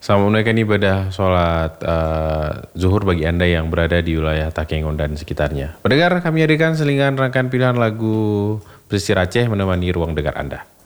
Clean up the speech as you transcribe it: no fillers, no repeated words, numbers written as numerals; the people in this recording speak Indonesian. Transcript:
Selamat menunaikan ibadah sholat zuhur bagi Anda yang berada di wilayah Takengon dan sekitarnya. Pendengar, kami hadirkan selingan rangkaian pilihan lagu Pesisir Aceh menemani ruang dengar Anda.